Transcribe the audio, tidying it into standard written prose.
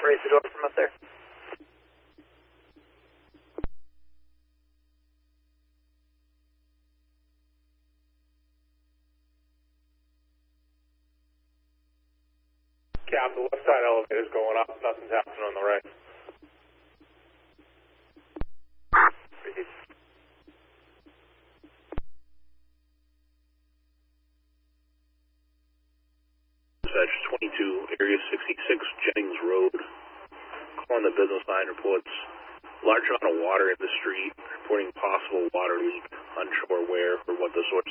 raise the door from up there. Cap, the left side elevator's going up. Nothing's happening on the right. Dispatch 22, Area 66, Jennings Road. Calling the business line reports large amount of water in the street, reporting possible water leak, unsure where or what the source